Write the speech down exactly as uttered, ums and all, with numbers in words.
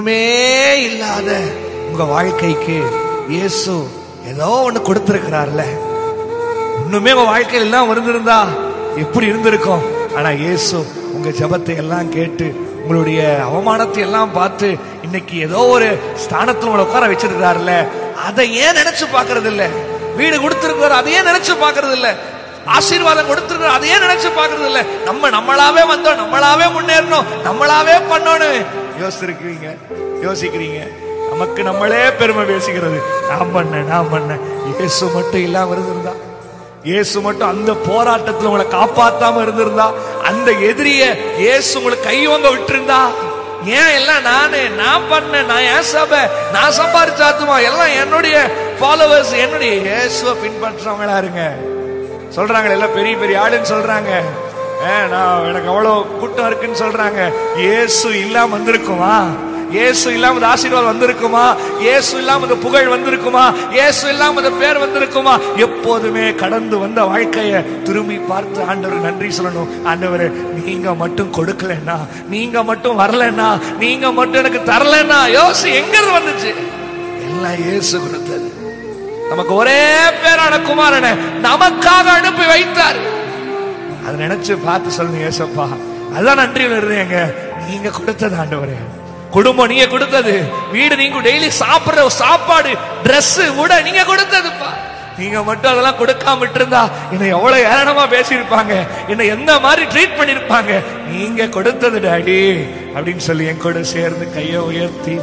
இல்லாத உங்க வாழ்க்கைக்கு இயேசு ஏதோ ஒண்ணு கொடுத்திருக்கிறார்ல. இன்னுமே உங்க வாழ்க்கையில் எல்லாம் இருந்திருந்தா எப்படி இருந்திருக்கும்? ஆனா இயேசு உங்க ஜெபத்தை எல்லாம் கேட்டு உங்களுடைய அவமானத்தை எல்லாம் பார்த்து இன்னைக்கு ஏதோ ஒரு ஸ்தானத்துல உங்களை உட்கார வச்சிருக்கிறாருல்ல. அதை ஏன் நினைச்சு பாக்குறது இல்ல? வீடு கொடுத்திருக்கிறார், அதையே நினைச்சு பாக்குறது இல்ல. ஆசீர்வாதம் கொடுத்திருக்கிறார், அதையே நினைச்சு பாக்குறது இல்ல. நம்ம நம்மளாவே வந்தோம், நம்மளாவே முன்னேறணும், நம்மளாவே பண்ணணும் யோசிச்சிருக்கீங்க, யோசிக்கிறீங்க. நமக்கு நம்மளே பெருமை பேசிக்கிறது. நான் பண்ண நான் பண்ண இயேசு மட்டும் இல்லாம இருந்திருந்தா, இயேசு மட்டும் அந்த போராட்டத்துல உங்களை காப்பாத்தாம இருந்திருந்தா, அந்த எதிரிய இயேசு உங்களுக்கு கைவங்க விட்டுருந்தா, ஏன் எல்லாம் நானே நான் பண்ண, நான் ஏன் சபை, நான் சம்பாதிச்சாத்துமா, எல்லாம் என்னுடைய ஃபாலோவர்ஸ், என்னுடைய இயேசுவை பின்பற்றவங்களா இருங்க. சொல்றாங்க எல்லாம் பெரிய பெரிய ஆளுன்னு சொல்றாங்க. நான் எனக்கு அவ்வளவு கூட்டம் இருக்குன்னு சொல்றாங்க. இயேசு இல்லாம வந்திருக்குமா? இயேசு இல்லாம இந்த ஆசீர்வாதம் வந்திருக்குமா? இயேசு இல்லாம இந்த புகழ் வந்திருக்குமா? இயேசு இல்லாம இந்த பேர் வந்திருக்குமா? எப்போதுமே கடந்து வந்த வாழ்க்கைய திரும்பி பார்த்து ஆண்டவர் நன்றி சொல்லணும். ஆண்டவரே, நீங்க மட்டும் கொடுக்கலன்னா, நீங்க மட்டும் வரலன்னா, நீங்க மட்டும் எனக்கு தரலன்னா, யோசி எங்க வந்துச்சு? எல்லாம் இயேசு கொடுத்தது. நமக்கு ஒரே பேரான குமாரனை நமக்காக அனுப்பி வைத்தார். அதை நினைச்சு பார்த்து சொல்லுங்க, ஏசப்பா அதான் நன்றி வருதுங்க. நீங்க கொடுத்தது ஆண்டவரே, குடும்பம் நீங்க கொடுத்தது, வீடு நீங்க டெய்லி சாப்பிடுற சாப்பாடு, டிரெஸ் உட நீங்க கொடுத்ததுப்பா. நீங்க மட்டும் அதெல்லாம் கொடுக்காம இருந்தா என்னை எவ்வளவு ஏளனமா பேசியிருப்பாங்க, என்னை எந்த மாதிரி ட்ரீட் பண்ணிருப்பாங்க. நீங்க கொடுத்தது டாடி அப்படின்னு சொல்லி என் கூட சேர்ந்து கையை உயர்த்தி